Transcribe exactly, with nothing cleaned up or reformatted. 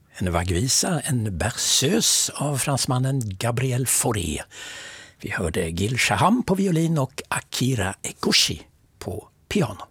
En vaggvisa, en berceuse av fransmannen Gabriel Fauré. Vi hörde Gil Shaham på violin och Akira Eguchi på piano.